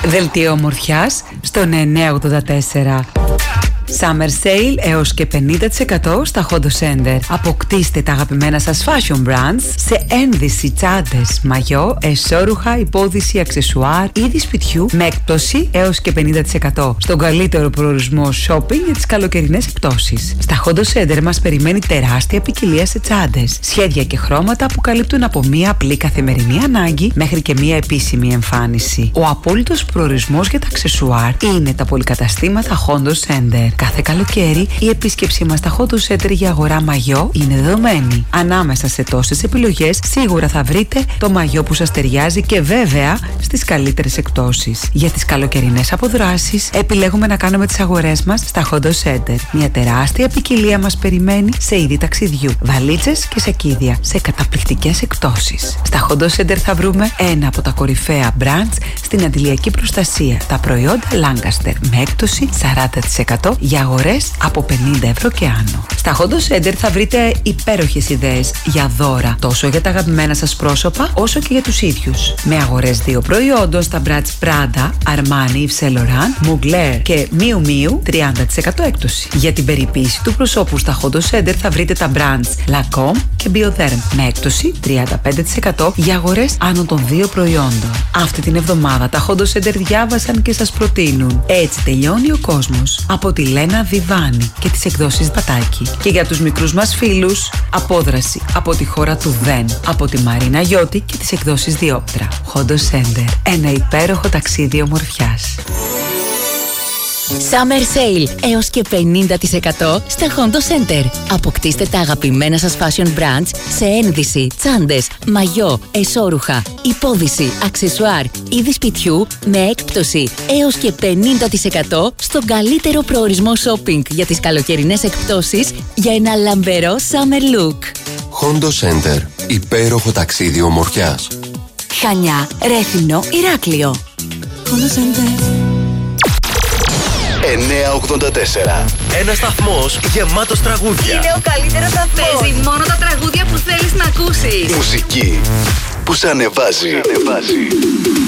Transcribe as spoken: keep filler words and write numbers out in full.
Δελτίο ομορφιάς στον εννιά ογδόντα τέσσερα. Summer Sale έως και πενήντα τοις εκατό στα Hondo Center. Αποκτήστε τα αγαπημένα σας fashion brands σε ένδυση, τσάντες, μαγιό, εσώρουχα, υπόδυση, αξεσουάρ, είδη σπιτιού με έκπτωση έως και πενήντα τοις εκατό. Στον καλύτερο προορισμό shopping για τις καλοκαιρινές εκπτώσεις. Στα Hondo Center μας περιμένει τεράστια ποικιλία σε τσάντες, σχέδια και χρώματα που καλύπτουν από μία απλή καθημερινή ανάγκη μέχρι και μία επίσημη εμφάνιση. Ο απόλυτος προορισμός για τα αξεσουάρ είναι τα πολυκαταστήματα Hondo Center. Κάθε καλοκαίρι η επίσκεψή μας στα Hondo Center για αγορά μαγιό είναι δεδομένη. Ανάμεσα σε τόσες επιλογές σίγουρα θα βρείτε το μαγιό που σας ταιριάζει και βέβαια στις καλύτερες εκπτώσεις. Για τις καλοκαιρινές αποδράσεις επιλέγουμε να κάνουμε τις αγορές μας στα Hondo Center. Μια τεράστια ποικιλία μας περιμένει σε είδη ταξιδιού, βαλίτσες και σακίδια σε καταπληκτικές εκπτώσεις. Στα Hondo Center θα βρούμε ένα από τα κορυφαία brands στην αντιλιακή προστασία, τα προϊόντα Lancaster με έκπτωση σαράντα τοις εκατό για αγορές από πενήντα ευρώ και άνω. Στα Hondo Center θα βρείτε υπέροχες ιδέες για δώρα, τόσο για τα αγαπημένα σας πρόσωπα, όσο και για τους ίδιους. Με αγορές δύο προϊόντων στα brands Prada, Armani, Yves Saint Laurent, Mugler και Miu Miu, τριάντα τοις εκατό έκπτωση. Για την περιποίηση του προσώπου στα Hondo Center θα βρείτε τα brands Lancome και Biotherm, με έκπτωση τριάντα πέντε τοις εκατό για αγορές άνω των δύο προϊόντων. Αυτή την εβδομάδα τα Hondo Center διάβασαν και σας προτείνουν «Έτσι τελειώνει ο κόσμος» από τη Λένα Διβάνη και τις εκδόσεις Μπατάκη. Και για τους μικρούς μας φίλους, απόδραση από τη χώρα του Δεν, από τη Μαρίνα Γιώτη και τις εκδόσεις Διόπτρα. Hondo Center, ένα υπέροχο ταξίδι ομορφιάς. Summer Sale έως και πενήντα τοις εκατό στα Hondo Center. Αποκτήστε τα αγαπημένα σας fashion brands σε ένδυση, τσάντες, μαγιό, εσώρουχα, υπόδυση, αξεσουάρ, είδη σπιτιού με έκπτωση έως και πενήντα τοις εκατό στον καλύτερο προορισμό shopping για τις καλοκαιρινές εκπτώσεις για ένα λαμπερό summer look. Hondo Center. Υπέροχο ταξίδι ομορφιάς. Χανιά, Ρέθυμνο, Ηράκλειο. Hondo Center. εννιά ογδόντα τέσσερα. Ένας σταθμός γεμάτος τραγούδια. Είναι ο καλύτερος σταθμός. Παίζει μόνο τα τραγούδια που θέλεις να ακούσεις. Μουσική που σε ανεβάζει.